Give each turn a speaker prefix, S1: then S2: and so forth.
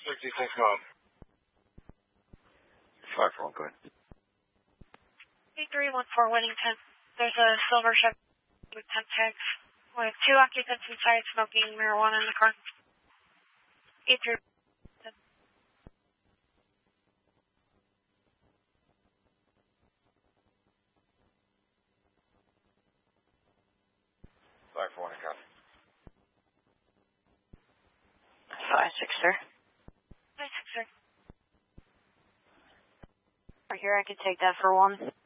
S1: 66 going.
S2: 5 for 1, go ahead.
S3: 8314 Weddington. There's a silver Chevy with 10 tags with 2 occupants inside smoking marijuana in the car. 83.
S2: 5 for 1, and copy.
S4: 5-6, sir.
S3: 5-6, sir.
S4: Right here, I can take that for 1.